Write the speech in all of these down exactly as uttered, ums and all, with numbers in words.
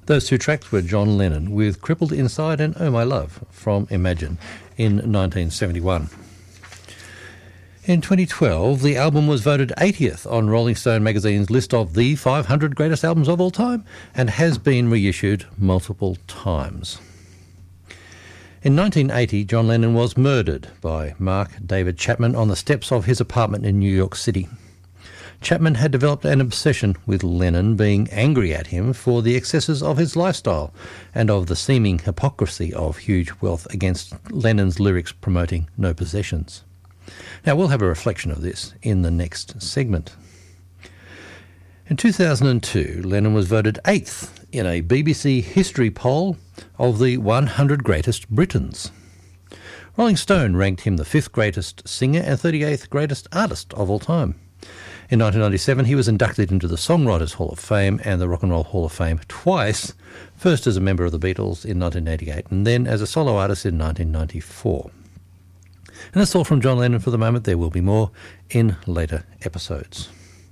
Those two tracks were John Lennon with Crippled Inside and Oh My Love from Imagine in nineteen seventy-one. In twenty twelve, the album was voted eightieth on Rolling Stone magazine's list of the five hundred greatest albums of all time and has been reissued multiple times. In nineteen eighty, John Lennon was murdered by Mark David Chapman on the steps of his apartment in New York City. Chapman had developed an obsession with Lennon, being angry at him for the excesses of his lifestyle and of the seeming hypocrisy of huge wealth against Lennon's lyrics promoting no possessions. Now, we'll have a reflection of this in the next segment. In two thousand two, Lennon was voted eighth in a B B C history poll of the one hundred greatest Britons. Rolling Stone ranked him the fifth greatest singer and thirty-eighth greatest artist of all time. In nineteen ninety-seven, he was inducted into the Songwriters Hall of Fame and the Rock and Roll Hall of Fame twice, first as a member of the Beatles in nineteen eighty-eight and then as a solo artist in nineteen ninety-four. And that's all from John Lennon for the moment. There will be more in later episodes.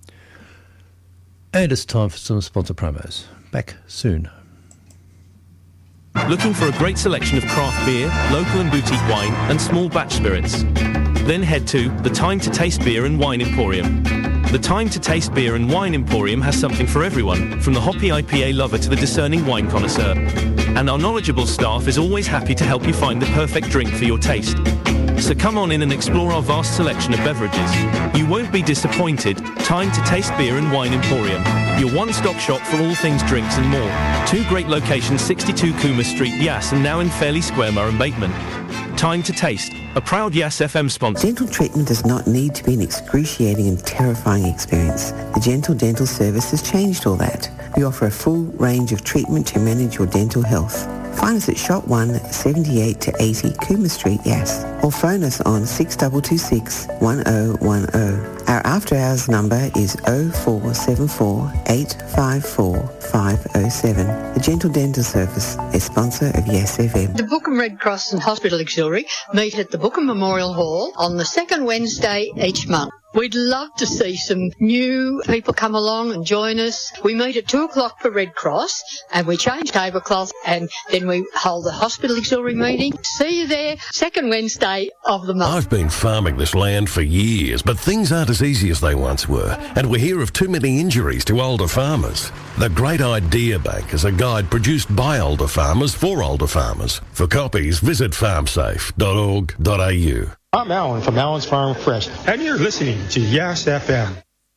And it's time for some sponsor promos. Back soon. Looking for a great selection of craft beer, local and boutique wine, and small batch spirits? Then head to the Time to Taste Beer and Wine Emporium. The Time to Taste Beer and Wine Emporium has something for everyone, from the hoppy I P A lover to the discerning wine connoisseur. And our knowledgeable staff is always happy to help you find the perfect drink for your taste. So come on in and explore our vast selection of beverages. You won't be disappointed. Time to Taste Beer and Wine Emporium, your one-stop shop for all things drinks and more. Two great locations, sixty-two Coomer Street, Yass, and now in Fairley Square, Murray-Bateman. Time to Taste, a proud Yass F M sponsor. Dental treatment does not need to be an excruciating and terrifying experience. The Gentle Dental Service has changed all that. We offer a full range of treatment to manage your dental health. Find us at Shop one, seventy-eight to eighty Coomer Street, Yass, or phone us on six two two six, one oh one oh. Our after-hours number is oh four seven four, eight five four, five oh seven. The Gentle Dental Service, a sponsor of Yass F M. The Bookham Red Cross and Hospital Auxiliary meet at the Bookham Memorial Hall on the second Wednesday each month. We'd love to see some new people come along and join us. We meet at two o'clock for Red Cross and we change tablecloth and then we hold the Hospital Auxiliary meeting. See you there, second Wednesday of the month. I've been farming this land for years, but things aren't as easy as they once were, and we hear of too many injuries to older farmers. The Great Idea Bank is a guide produced by older farmers for older farmers. For copies, visit farm safe dot org dot a u. I'm Alan from Alan's Farm Fresh, and you're listening to Yass F M.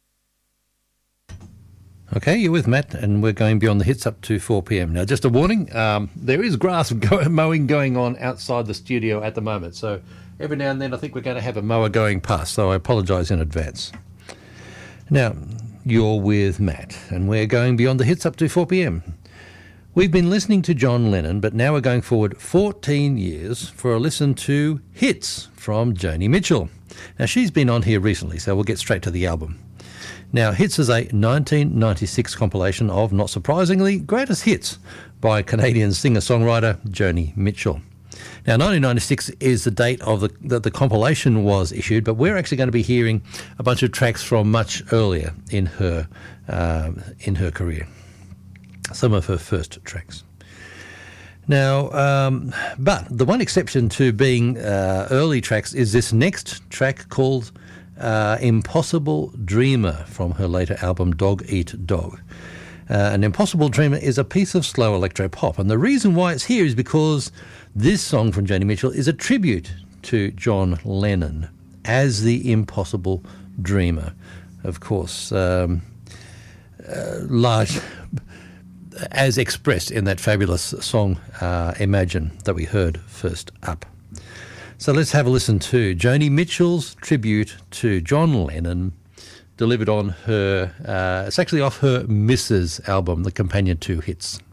Okay, you're with Matt, and we're going beyond the hits up to four p.m. Now, just a warning, um, there is grass go- mowing going on outside the studio at the moment, so every now and then I think we're going to have a mower going past, so I apologise in advance. Now, you're with Matt, and we're going beyond the hits up to four p.m. We've been listening to John Lennon, but now we're going forward fourteen years for a listen to Hits from Joni Mitchell. Now, she's been on here recently, so we'll get straight to the album. Now, Hits is a nineteen ninety-six compilation of, not surprisingly, greatest hits by Canadian singer-songwriter Joni Mitchell. Now, nineteen ninety-six is the date of the that the compilation was issued, but we're actually going to be hearing a bunch of tracks from much earlier in her uh, in her career. Some of her first tracks. Now, um, but the one exception to being uh, early tracks is this next track called uh, Impossible Dreamer from her later album Dog Eat Dog. Uh, an Impossible Dreamer is a piece of slow electro-pop, and the reason why it's here is because this song from Joni Mitchell is a tribute to John Lennon as the Impossible Dreamer. Of course, um, uh, large... as expressed in that fabulous song, uh, Imagine, that we heard first up. So let's have a listen to Joni Mitchell's tribute to John Lennon, delivered on her, uh, it's actually off her Missus album, the companion to Hits.